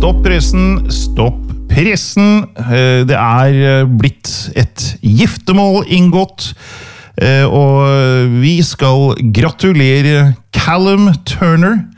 Stopp pressen, stopp pressen. Det blitt et giftermål inngått, og vi skal gratulere Callum Turner